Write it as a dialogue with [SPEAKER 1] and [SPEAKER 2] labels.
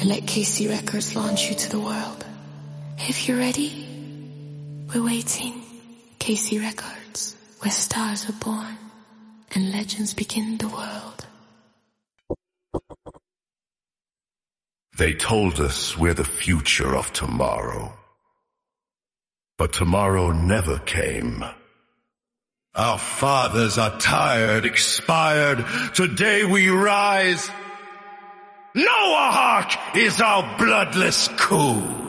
[SPEAKER 1] and let KC Records launch you to the world. If you're ready, we're waiting. KC Records, where stars are born and legends begin the world.
[SPEAKER 2] They told us we're the future of tomorrow. But tomorrow never came. Our fathers are tired, expired. Today we rise. Noahawk is our bloodless coup.